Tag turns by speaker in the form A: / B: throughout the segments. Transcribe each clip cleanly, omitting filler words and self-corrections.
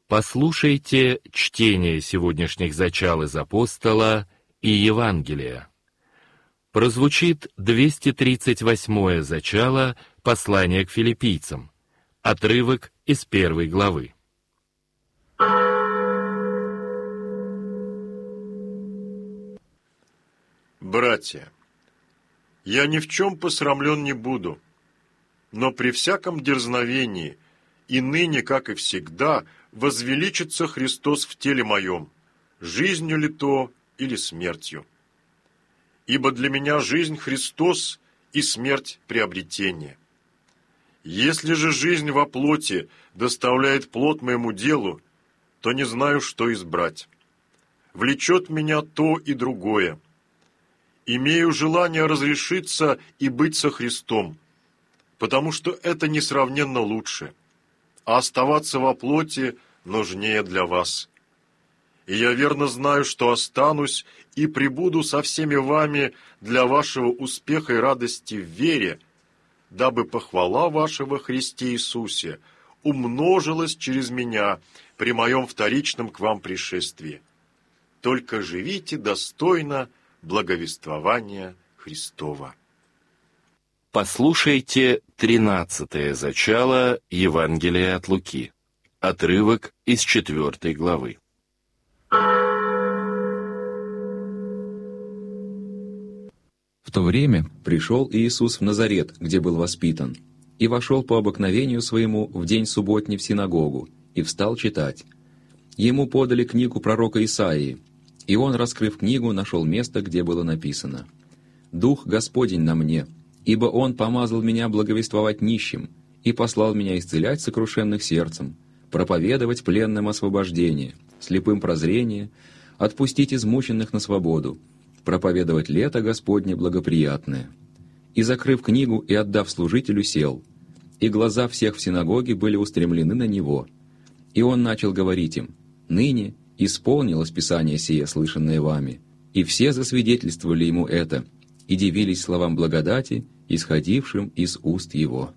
A: Послушайте чтение сегодняшних зачал из апостола и Евангелия. Прозвучит 238-е зачало послания к филиппийцам, отрывок из 1 главы.
B: Братья, я ни в чем посрамлен не буду, но при всяком дерзновении и ныне, как и всегда, возвеличится Христос в теле моем, жизнью ли то или смертью. Ибо для меня жизнь Христос и смерть приобретение. Если же жизнь во плоти доставляет плод моему делу, то не знаю, что избрать. Влечет меня то и другое. Имею желание разрешиться и быть со Христом, потому что это несравненно лучше, а оставаться во плоти нужнее для вас. И я верно знаю, что останусь и пребуду со всеми вами для вашего успеха и радости в вере, дабы похвала ваша во Христе Иисусе умножилась через меня при моем вторичном к вам пришествии. Только живите достойно благовествования Христова.
A: Послушайте 13-е зачало Евангелия от Луки, отрывок из 4 главы.
C: В то время пришел Иисус в Назарет, где был воспитан, и вошел по обыкновению своему в день субботний в синагогу, и встал читать. Ему подали книгу пророка Исаии, и он, раскрыв книгу, нашел место, где было написано: «Дух Господень на мне, ибо Он помазал меня благовествовать нищим, и послал меня исцелять сокрушенных сердцем, проповедовать пленным освобождение, слепым прозрение, отпустить измученных на свободу, проповедовать лето Господне благоприятное». И, закрыв книгу и отдав служителю, сел, и глаза всех в синагоге были устремлены на него. И он начал говорить им: «Ныне исполнилось Писание сие, слышанное вами». И все засвидетельствовали ему это, и дивились словам благодати, исходившим из уст его.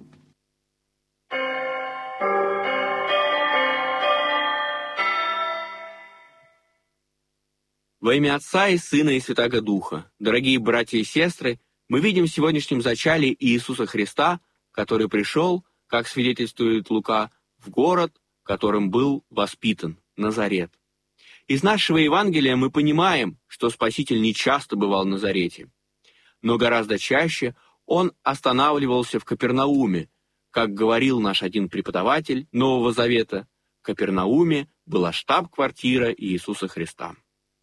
D: Во имя Отца и Сына и Святаго Духа, дорогие братья и сестры, мы видим в сегодняшнем зачале Иисуса Христа, который пришел, как свидетельствует Лука, в город, которым был воспитан, Назарет. Из нашего Евангелия мы понимаем, что Спаситель не часто бывал в Назарете, но гораздо чаще он останавливался в Капернауме. Как говорил наш один преподаватель Нового Завета, в Капернауме была штаб-квартира Иисуса Христа.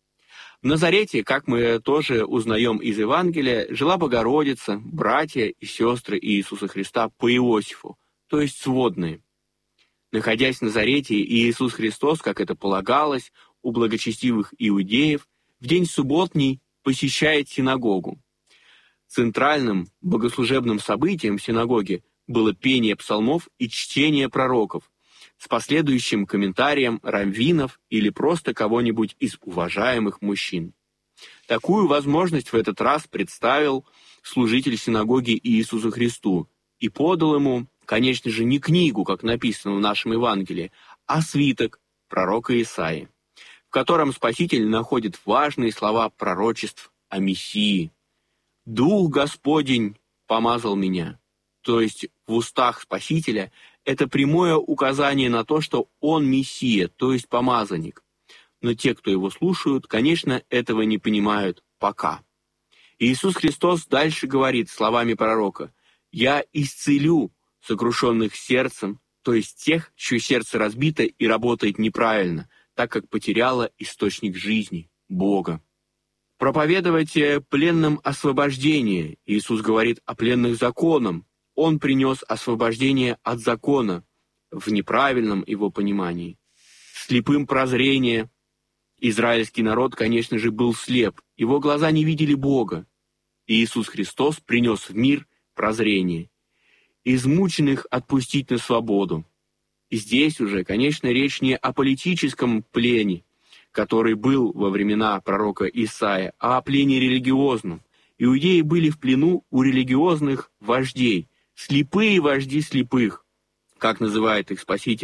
D: В Назарете, как мы тоже узнаем из Евангелия, жила Богородица, братья и сестры Иисуса Христа по Иосифу, то есть сводные. Находясь в Назарете, Иисус Христос, как это полагалось у благочестивых иудеев, в день субботний посещает синагогу. Центральным богослужебным событием в синагоге было пение псалмов и чтение пророков, с последующим комментарием раввинов или просто кого-нибудь из уважаемых мужчин. Такую возможность в этот раз представил служитель синагоги Иисусу Христу и подал ему, конечно же, не книгу, как написано в нашем Евангелии, а свиток пророка Исаии, в котором Спаситель находит важные слова пророчеств о Мессии. «Дух Господень помазал меня», то есть в устах Спасителя это прямое указание на то, что он Мессия, то есть помазанник. Но те, кто его слушают, конечно, этого не понимают пока. Иисус Христос дальше говорит словами пророка: «Я исцелю сокрушенных сердцем», то есть тех, чье сердце разбито и работает неправильно, так как потеряло источник жизни, Бога. Проповедовать пленным освобождение. Иисус говорит о пленных законом. Он принес освобождение от закона в неправильном его понимании. Слепым прозрение. Израильский народ, конечно же, был слеп. Его глаза не видели Бога. Иисус Христос принес в мир прозрение. Измученных отпустить на свободу. И здесь уже, конечно, речь не о политическом плене, который был во времена пророка Исаия, а о плене религиозном. Иудеи были в плену у религиозных вождей, слепые вожди слепых, как называет их Спаситель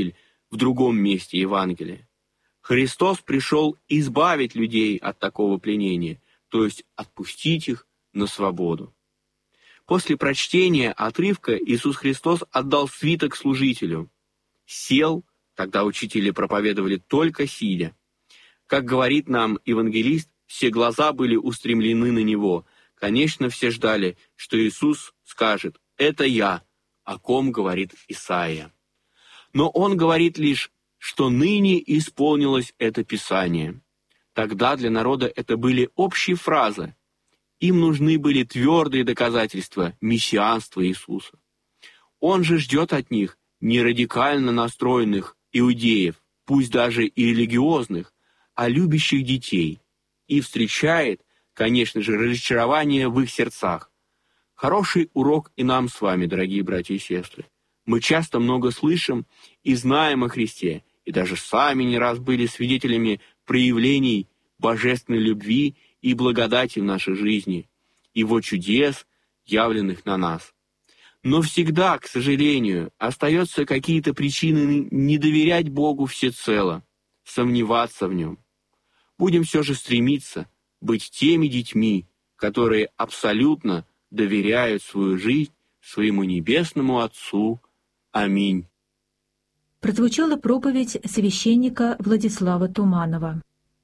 D: в другом месте Евангелия. Христос пришел избавить людей от такого пленения, то есть отпустить их на свободу. После прочтения отрывка Иисус Христос отдал свиток служителю. Сел, тогда учители проповедовали только сидя. Как говорит нам евангелист, все глаза были устремлены на Него. Конечно, все ждали, что Иисус скажет: «Это я», о ком говорит Исаия. Но Он говорит лишь, что ныне исполнилось это Писание. Тогда для народа это были общие фразы. Им нужны были твердые доказательства мессианства Иисуса. Он же ждет от них не радикально настроенных иудеев, пусть даже и религиозных, а любящих детей, и встречает, конечно же, разочарование в их сердцах. Хороший урок и нам с вами, дорогие братья и сестры. Мы часто много слышим и знаем о Христе, и даже сами не раз были свидетелями проявлений божественной любви и благодати в нашей жизни, Его чудес, явленных на нас. Но всегда, к сожалению, остаются какие-то причины не доверять Богу всецело, сомневаться в Нем. Будем все же стремиться быть теми детьми, которые абсолютно доверяют свою жизнь своему Небесному Отцу. Аминь.
E: Прозвучала проповедь священника Владислава Туманова.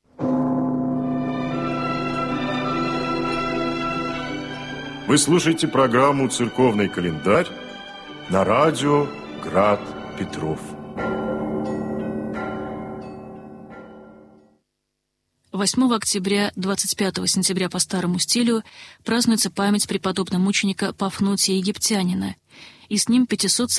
B: Вы слушаете программу «Церковный календарь» на радио «Град Петров».
F: 8 октября, 25 сентября по старому стилю празднуется память преподобного мученика Пафнутия Египтянина, и с ним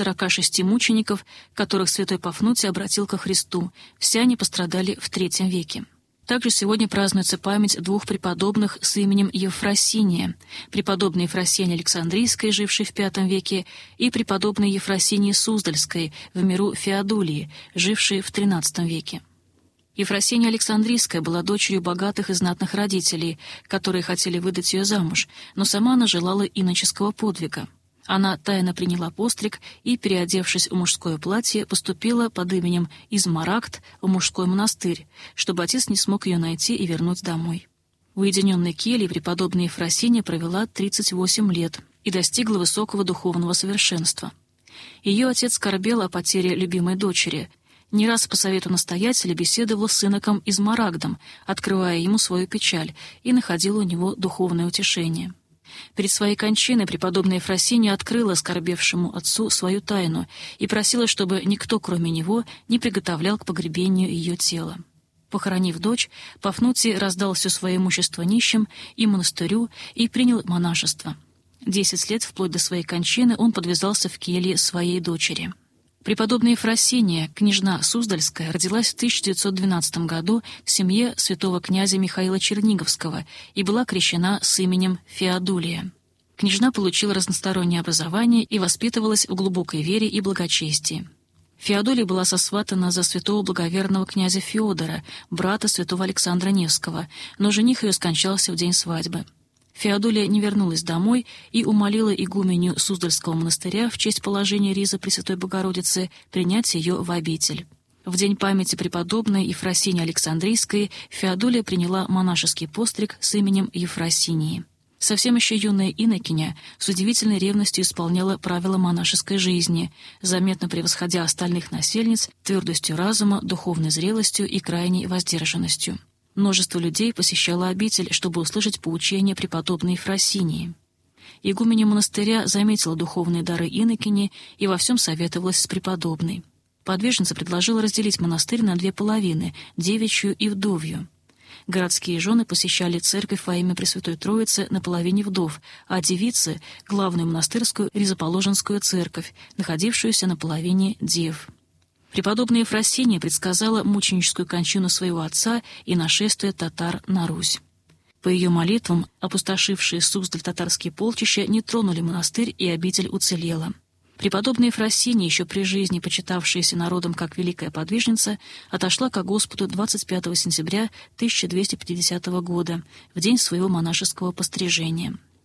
F: 546 мучеников, которых святой Пафнутий обратил ко Христу. Все они пострадали в III веке. Также сегодня празднуется память двух преподобных с именем Ефросиния: преподобной Ефросинии Александрийской, жившей в V веке, и преподобной Ефросинии Суздальской в миру Феодулии, жившей в XIII веке. Ефросиния Александрийская была дочерью богатых и знатных родителей, которые хотели выдать ее замуж, но сама она желала иноческого подвига. Она тайно приняла постриг и, переодевшись в мужское платье, поступила под именем Измарагд в мужской монастырь, чтобы отец не смог ее найти и вернуть домой. В уединенной келье преподобная Ефросиния провела 38 лет и достигла высокого духовного совершенства. Ее отец скорбел о потере любимой дочери. Не раз по совету настоятеля беседовала с иноком Измарагдом, открывая ему свою печаль, и находила у него духовное утешение. Перед своей кончиной преподобная Ефросиния открыла скорбевшему отцу свою тайну и просила, чтобы никто, кроме него, не приготовлял к погребению ее тела. Похоронив дочь, Пафнутий раздал все свое имущество нищим и монастырю и принял монашество. 10 лет, вплоть до своей кончины, он подвязался в келье своей дочери. Преподобная Ефросиния, княжна Суздальская, родилась в 1912 году в семье святого князя Михаила Черниговского и была крещена с именем Феодулия. Княжна получила разностороннее образование и воспитывалась в глубокой вере и благочестии. Феодулия была сосватана за святого благоверного князя Феодора, брата святого Александра Невского, но жених ее скончался в день свадьбы. Феодулия не вернулась домой и умолила игуменью Суздальского монастыря в честь положения ризы Пресвятой Богородицы принять ее в обитель. В день памяти преподобной Ефросинии Александрийской Феодулия приняла монашеский постриг с именем Ефросинии. Совсем еще юная инокиня с удивительной ревностью исполняла правила монашеской жизни, заметно превосходя остальных насельниц твердостью разума, духовной зрелостью и крайней воздержанностью. Множество людей посещало обитель, чтобы услышать поучения преподобной Ефросинии. Игуменя монастыря заметила духовные дары инокини и во всем советовалась с преподобной. Подвижница предложила разделить монастырь на 2 половины — девичью и вдовью. Городские жены посещали церковь во имя Пресвятой Троицы на половине вдов, а девицы — главную монастырскую Ризоположенскую церковь, находившуюся на половине дев. Преподобная Ефросиния предсказала мученическую кончину своего отца и нашествие татар на Русь. По ее молитвам опустошившие Суздаль татарские полчища не тронули монастырь, и обитель уцелела. Преподобная Ефросиния, еще при жизни почитавшаяся народом как великая подвижница, отошла ко Господу 25 сентября 1250 года, в день своего монашеского пострижения.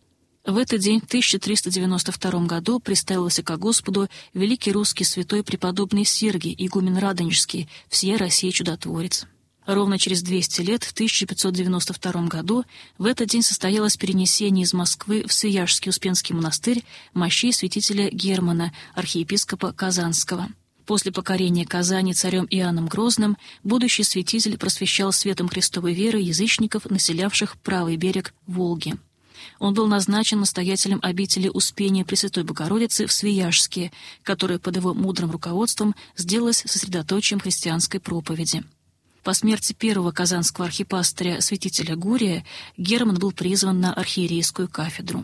F: В этот день, в 1392 году, представился ко Господу великий русский святой преподобный Сергий, игумен Радонежский, всея России чудотворец. Ровно через 200 лет, в 1592 году, в этот день состоялось перенесение из Москвы в Свияжский Успенский монастырь мощей святителя Германа, архиепископа Казанского. После покорения Казани царем Иоанном Грозным будущий святитель просвещал светом Христовой веры язычников, населявших правый берег Волги. Он был назначен настоятелем обители Успения Пресвятой Богородицы в Свияжске, которая под его мудрым руководством сделалась сосредоточием христианской проповеди. По смерти первого казанского архипастыря святителя Гурия Герман был призван на архиерейскую кафедру.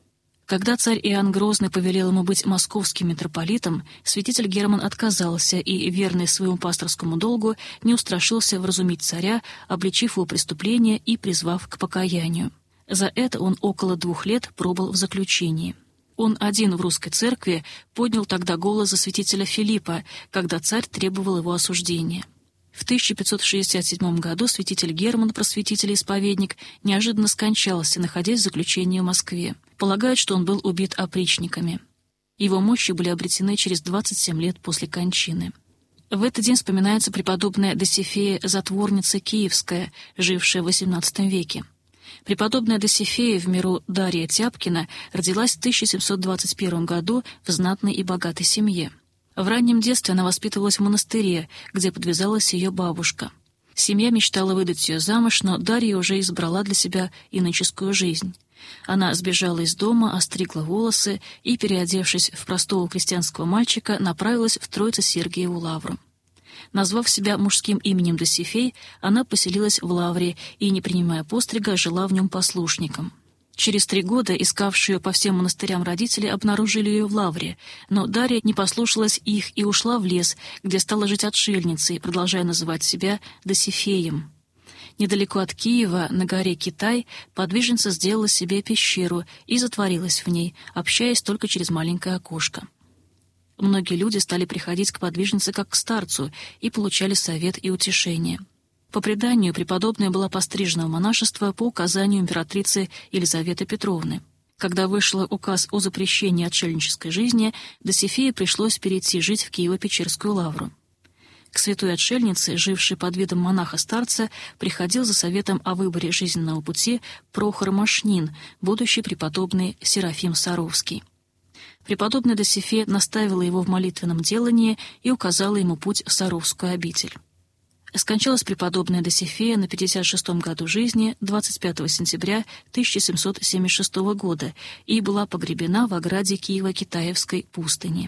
F: Когда царь Иоанн Грозный повелел ему быть московским митрополитом, святитель Герман отказался и, верный своему пасторскому долгу, не устрашился вразумить царя, обличив его преступление и призвав к покаянию. За это он около 2 лет пробыл в заключении. Он один в русской церкви поднял тогда голос за святителя Филиппа, когда царь требовал его осуждения. В 1567 году святитель Герман, просветитель и исповедник, неожиданно скончался, находясь в заключении в Москве. Полагают, что он был убит опричниками. Его мощи были обретены через 27 лет после кончины. В этот день вспоминается преподобная Досифея Затворница Киевская, жившая в XVIII веке. Преподобная Досифея в миру Дарья Тяпкина родилась в 1721 году в знатной и богатой семье. В раннем детстве она воспитывалась в монастыре, где подвязалась ее бабушка. Семья мечтала выдать ее замуж, но Дарья уже избрала для себя иноческую жизнь. Она сбежала из дома, остригла волосы и, переодевшись в простого крестьянского мальчика, направилась в Троице-Сергиеву лавру. Назвав себя мужским именем Досифей, она поселилась в лавре и, не принимая пострига, жила в нем послушником. Через 3 года искавшие ее по всем монастырям родители обнаружили ее в лавре, но Дарья не послушалась их и ушла в лес, где стала жить отшельницей, продолжая называть себя Досифеем. Недалеко от Киева, на горе Китай, подвижница сделала себе пещеру и затворилась в ней, общаясь только через маленькое окошко. Многие люди стали приходить к подвижнице как к старцу и получали совет и утешение. По преданию, преподобная была пострижена в монашество по указанию императрицы Елизаветы Петровны. Когда вышел указ о запрещении отшельнической жизни, Досифее пришлось перейти жить в Киево-Печерскую лавру. К святой отшельнице, жившей под видом монаха-старца, приходил за советом о выборе жизненного пути Прохор Машнин, будущий преподобный Серафим Саровский. Преподобная Досифея наставила его в молитвенном делании и указала ему путь в Саровскую обитель. Скончалась преподобная Досифея на 56-м году жизни 25 сентября 1776 года и была погребена в ограде Киево-Китаевской пустыни.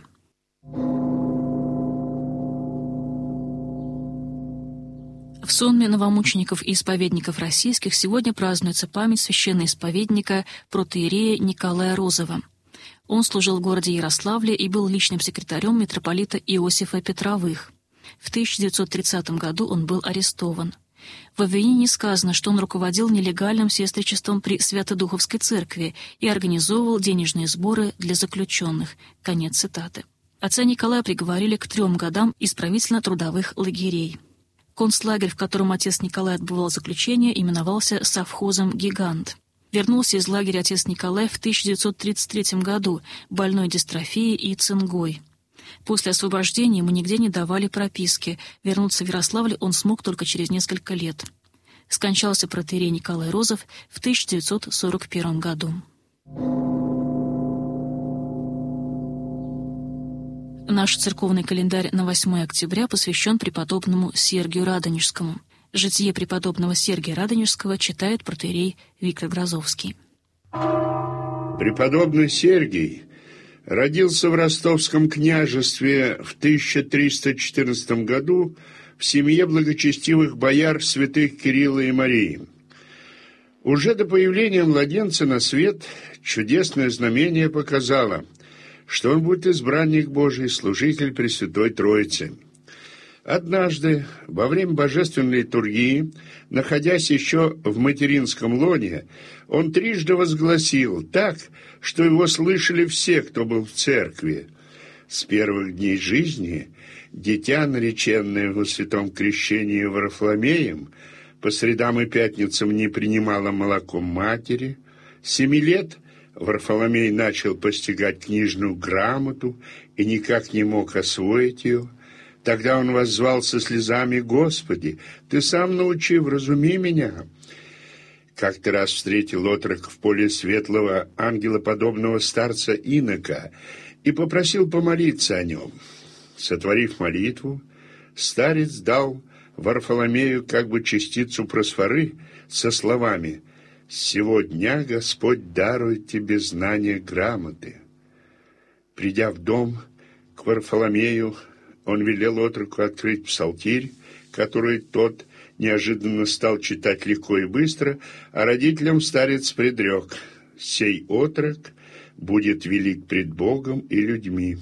F: В сонме новомучеников и исповедников российских сегодня празднуется память священноисповедника протоиерея Николая Розова. Он служил в городе Ярославле и был личным секретарем митрополита Иосифа Петровых. В 1930 году он был арестован. В обвинении сказано, что он руководил нелегальным сестричеством при Свято-Духовской церкви и организовывал денежные сборы для заключенных. Конец цитаты. Отца Николая приговорили к 3 годам исправительно-трудовых лагерей. Концлагерь, в котором отец Николай отбывал заключение, именовался совхозом «Гигант». Вернулся из лагеря отец Николай в 1933 году, больной дистрофией и цингой. После освобождения ему нигде не давали прописки. Вернуться в Ярославль он смог только через несколько лет. Скончался протоиерей Николай Розов в 1941 году. Наш церковный календарь на 8 октября посвящен преподобному Сергию Радонежскому. Житие преподобного Сергия Радонежского читает протоиерей Виктор Грозовский.
G: Преподобный Сергий родился в Ростовском княжестве в 1314 году в семье благочестивых бояр святых Кирилла и Марии. Уже до появления младенца на свет чудесное знамение показало, что он будет избранник Божий, служитель Пресвятой Троицы. Однажды, во время божественной литургии, находясь еще в материнском лоне, он трижды возгласил так, что его слышали все, кто был в церкви. С первых дней жизни дитя, нареченное во святом крещении Варфоломеем, по средам и пятницам не принимало молоком матери, 7 лет Варфоломей начал постигать книжную грамоту и никак не мог освоить ее. Тогда он воззвал со слезами: «Господи, Ты сам научи, вразуми меня». Как-то раз встретил отрок в поле светлого ангелоподобного старца Инока и попросил помолиться о нем. Сотворив молитву, старец дал Варфоломею как бы частицу просфоры со словами: «С сего дня Господь дарует тебе знание грамоты». Придя в дом к Варфоломею, он велел отроку открыть псалтирь, который тот неожиданно стал читать легко и быстро, а родителям старец предрек: «Сей отрок будет велик пред Богом и людьми».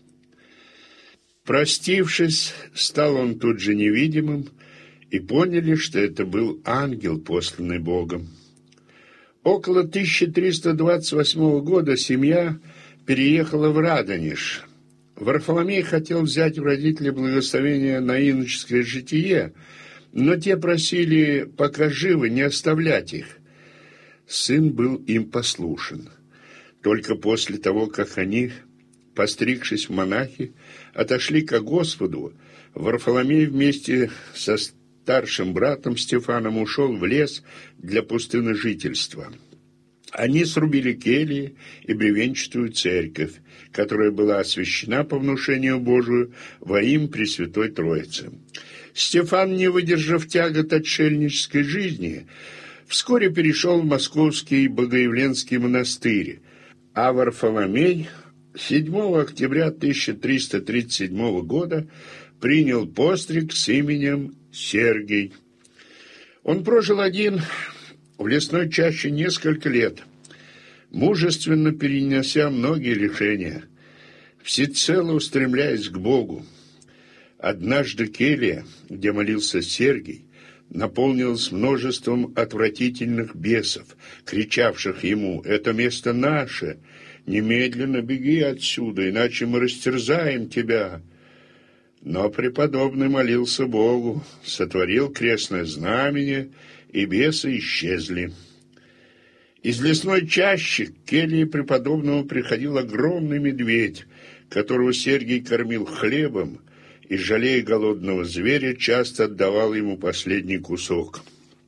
G: Простившись, стал он тут же невидимым, и поняли, что это был ангел, посланный Богом. Около 1328 года семья переехала в Радонеж. Варфоломей хотел взять у родителей благословение на иноческое житие, но те просили, пока живы, не оставлять их. Сын был им послушен. Только после того, как они, постригшись в монахи, отошли ко Господу, Варфоломей вместе со старшим братом Стефаном ушел в лес для пустыножительства. Они срубили кельи и бревенчатую церковь, которая была освящена по внушению Божию во имя Пресвятой Троицы. Стефан, не выдержав тягот отшельнической жизни, вскоре перешел в московский Богоявленский монастырь, а Варфоломей 7 октября 1337 года принял постриг с именем Сергий. Он прожил один в лесной чаще несколько лет, мужественно перенеся многие лишения, всецело устремляясь к Богу. Однажды келья, где молился Сергий, наполнилась множеством отвратительных бесов, кричавших ему: «Это место наше! Немедленно беги отсюда, иначе мы растерзаем тебя». Но преподобный молился Богу, сотворил крестное знамение, и бесы исчезли. Из лесной чащи к келье преподобному приходил огромный медведь, которого Сергий кормил хлебом и, жалея голодного зверя, часто отдавал ему последний кусок.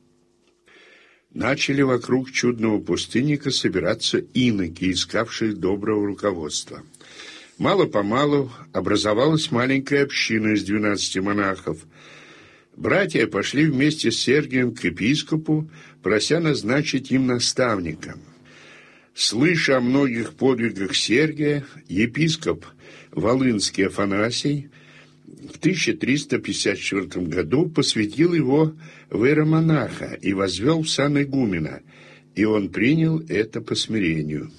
G: Начали вокруг чудного пустынника собираться иноки, искавшие доброго руководства. Мало-помалу образовалась маленькая община из 12 монахов. Братья пошли вместе с Сергием к епископу, прося назначить им наставника. Слыша о многих подвигах Сергия, епископ Волынский Афанасий в 1354 году посвятил его в иеромонаха и возвел в сан игумена, и он принял это по смирению.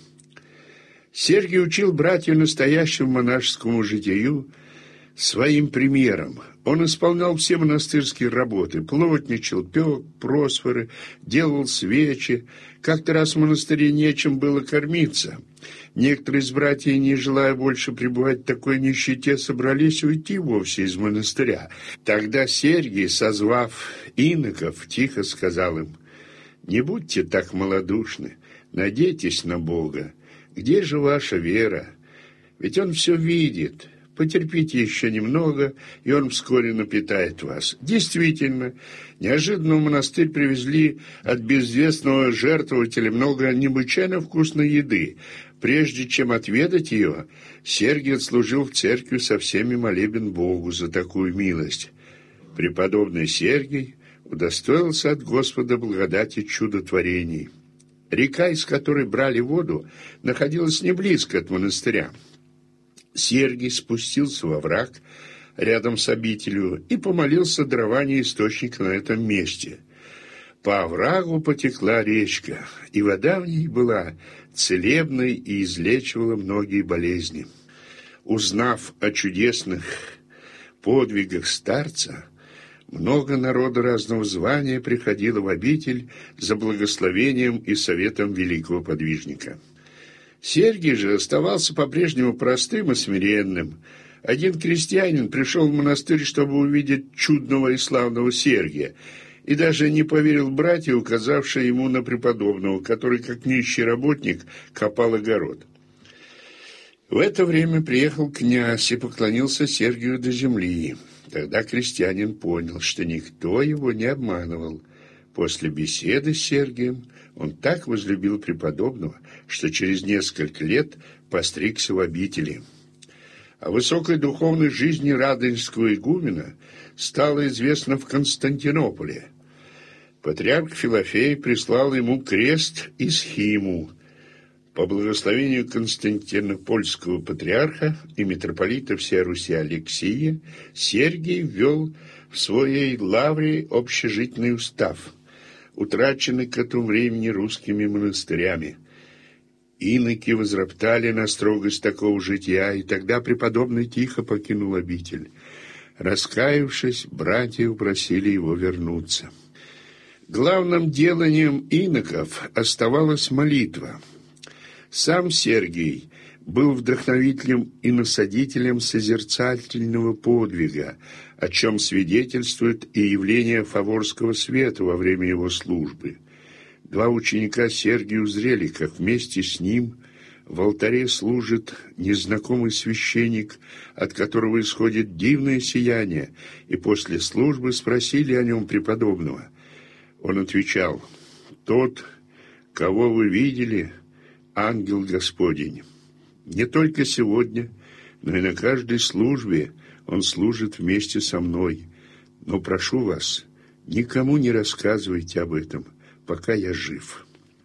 G: Сергий учил братьев настоящему монашескому житию своим примером. Он исполнял все монастырские работы, плотничал, пек просфоры, делал свечи. Как-то раз в монастыре нечем было кормиться. Некоторые из братьев, не желая больше пребывать в такой нищете, собрались уйти вовсе из монастыря. Тогда Сергий, созвав иноков, тихо сказал им: «Не будьте так малодушны, надейтесь на Бога. Где же ваша вера? Ведь Он все видит. Потерпите еще немного, и Он вскоре напитает вас». Действительно, неожиданно в монастырь привезли от безвестного жертвователя много необычайно вкусной еды. Прежде чем отведать ее, Сергий отслужил в церкви со всеми молебен Богу за такую милость. Преподобный Сергий удостоился от Господа благодати чудотворений. Река, из которой брали воду, находилась не близко от монастыря. Сергий спустился во враг рядом с обителью и помолился дарование источника на этом месте. По оврагу потекла речка, и вода в ней была целебной и излечивала многие болезни. Узнав о чудесных подвигах старца, много народа разного звания приходило в обитель за благословением и советом великого подвижника. Сергий же оставался по-прежнему простым и смиренным. Один крестьянин пришел в монастырь, чтобы увидеть чудного и славного Сергия, и даже не поверил братья, указавшие ему на преподобного, который, как нищий работник, копал огород. В это время приехал князь и поклонился Сергию до земли. Тогда крестьянин понял, что никто его не обманывал. После беседы с Сергием он так возлюбил преподобного, что через несколько лет постригся в обители. О высокой духовной жизни радонежского игумена стало известно в Константинополе. Патриарх Филофей прислал ему крест и схиму. По благословению константинопольского патриарха и митрополита всей Руси Алексия Сергий ввел в своей лавре общежитный устав, утраченный к этому времени русскими монастырями. Иноки возроптали на строгость такого жития, и тогда преподобный тихо покинул обитель. Раскаявшись, братья упросили его вернуться. Главным деланием иноков оставалась молитва. Сам Сергий был вдохновителем и насадителем созерцательного подвига, о чем свидетельствует и явление Фаворского света во время его службы. Два ученика Сергия узрели, как вместе с ним в алтаре служит незнакомый священник, от которого исходит дивное сияние, и после службы спросили о нем преподобного. Он отвечал: «Тот, кого вы видели, ангел Господень. Не только сегодня, но и на каждой службе он служит вместе со мной. Но прошу вас, никому не рассказывайте об этом, пока я жив».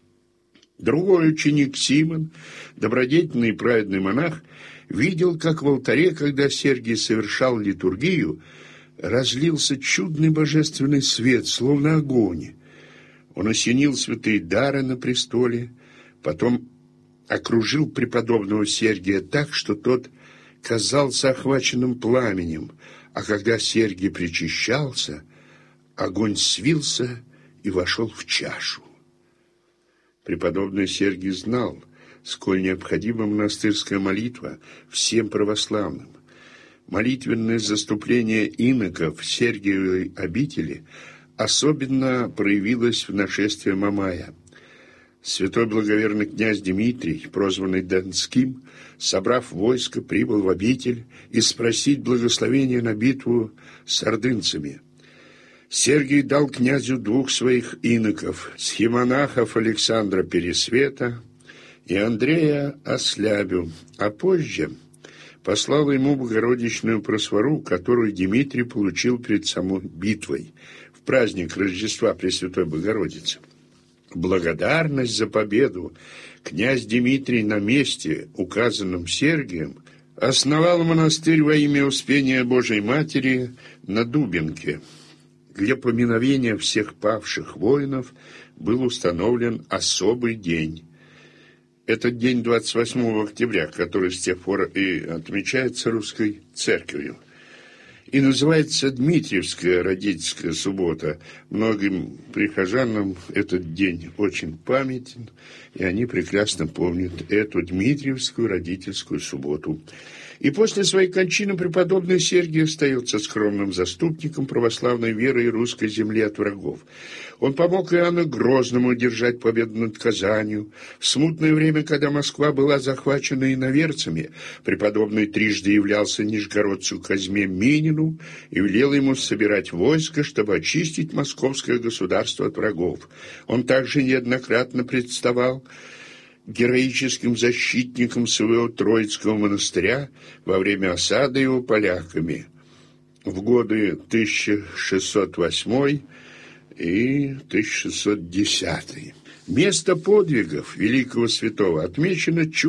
G: Другой ученик Симон, добродетельный и праведный монах, видел, как в алтаре, когда Сергий совершал литургию, разлился чудный божественный свет, словно огонь. Он осенил святые дары на престоле, потом окружил преподобного Сергия так, что тот казался охваченным пламенем, а когда Сергий причащался, огонь свился и вошел в чашу. Преподобный Сергий знал, сколь необходима монастырская молитва всем православным. Молитвенное заступление иноков в Сергиевой обители особенно проявилось в нашествии Мамая. Святой благоверный князь Дмитрий, прозванный Донским, собрав войско, прибыл в обитель и спросить благословения на битву с ордынцами. Сергий дал князю двух своих иноков, схимонахов Александра Пересвета и Андрея Ослябю, а позже послал ему богородичную просфору, которую Дмитрий получил перед самой битвой, в праздник Рождества Пресвятой Богородицы. Благодарность за победу князь Дмитрий на месте, указанном Сергием, основал монастырь во имя Успения Божией Матери на Дубинке. Для поминовения всех павших воинов был установлен особый день. Этот день 28 октября, который с тех пор и отмечается Русской Церковью, и называется Дмитриевская родительская суббота. Многим прихожанам этот день очень памятен, и они прекрасно помнят эту Дмитриевскую родительскую субботу. И после своей кончины преподобный Сергий остается скромным заступником православной веры и русской земли от врагов. Он помог Иоанну Грозному одержать победу над Казанью. В смутное время, когда Москва была захвачена иноверцами, преподобный трижды являлся нижегородцу Казьме Минину и велел ему собирать войско, чтобы очистить московское государство от врагов. Он также неоднократно представал героическим защитником своего Троицкого монастыря во время осады его поляками в годы 1608 и 1610. Место подвигов великого святого отмечено